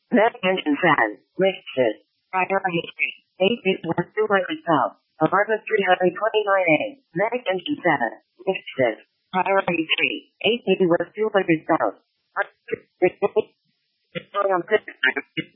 Mag engine fan. Lift shift. Priority 3. 8 bit 200 south. Apartment 329A. Mag engine fan. Lift shift. Priority 3. 8 bit 200 south.